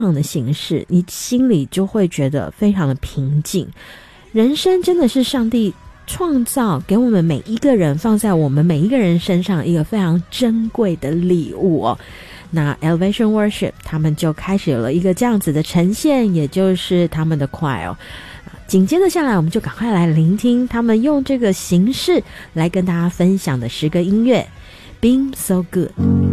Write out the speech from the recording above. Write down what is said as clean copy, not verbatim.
的形式，你心里就会觉得非常的平静。人生真的是上帝创造给我们每一个人，放在我们每一个人身上一个非常珍贵的礼物哦。那 Elevation Worship 他们就开始有了一个这样子的呈现，也就是他们的 choir。紧接着下来，我们就赶快来聆听他们用这个形式来跟大家分享的诗歌音乐 Being So Good。